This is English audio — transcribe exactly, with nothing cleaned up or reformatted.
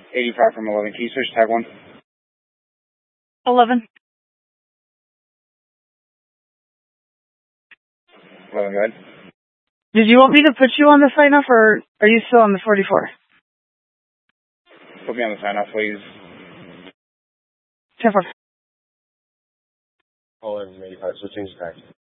eighty-five from eleven. Can you switch tag one? eleven. eleven, go ahead. Did you want me to put you on the sign-off, or are you still on the forty-four? Put me on the sign-off, please. ten four. Call in from eighty-five, switching to tag.